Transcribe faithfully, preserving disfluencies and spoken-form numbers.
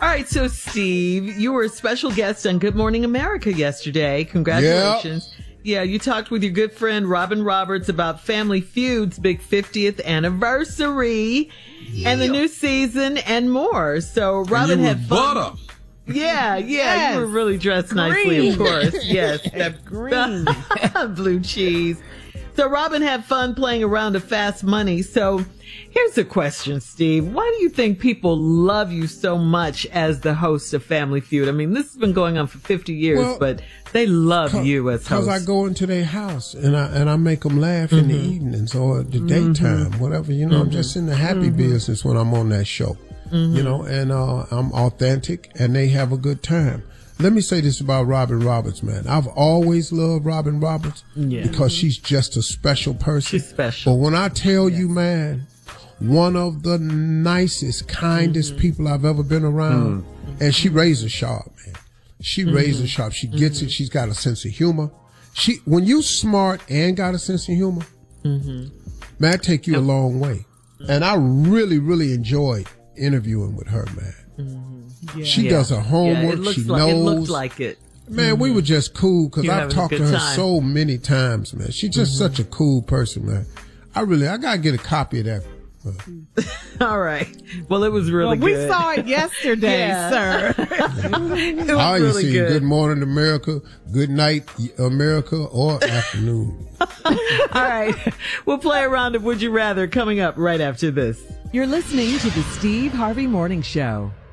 All right, so Steve, you were a special guest on Good Morning America yesterday. Congratulations. Yep. Yeah, you talked with your good friend Robin Roberts about Family Feud's big fiftieth anniversary yeah. and the new season and more. So Robin and you had fun. Butter. Yeah, yeah, yes. You were really dressed Green. nicely, of course. Yes, that green blue cheese. So Robin had fun playing around to Fast Money. So here's a question, Steve. Why do you think people love you so much as the host of Family Feud? I mean, this has been going on for fifty years, well, but they love you as host. Because I go into their house and I and I make them laugh mm-hmm. in the evenings or the daytime, mm-hmm. whatever. You know, mm-hmm. I'm just in the happy mm-hmm. business when I'm on that show. Mm-hmm. You know, and uh, I'm authentic and they have a good time. Let me say this about Robin Roberts, man. I've always loved Robin Roberts yeah. because she's just a special person. She's special. But when I tell yes. you, man, one of the nicest, kindest mm-hmm. people I've ever been around, mm-hmm. and she razor sharp, man. She mm-hmm. razor sharp. She gets mm-hmm. it. She's got a sense of humor. She, when you smart and got a sense of humor, mm-hmm. man, that take you a long way. Mm-hmm. And I really, really enjoyed interviewing with her, man. Mm-hmm. Yeah. She yeah. does her homework. Yeah, she like, knows. It looked like it. Man, mm-hmm. we were just cool because I've talked to her time. so many times, man. She's just mm-hmm. such a cool person, man. I really, I gotta get a copy of that. All right. Well, it was really well, good. We saw it yesterday, sir. It was All you really see, good. Good morning, America. Good night, America, or afternoon. All right. We'll play a round of Would You Rather coming up right after this. You're listening to the Steve Harvey Morning Show.